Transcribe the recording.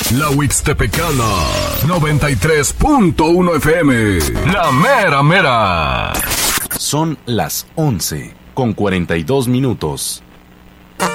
La Huixtepecana, 93.1 FM. La mera mera. Son las 11:42.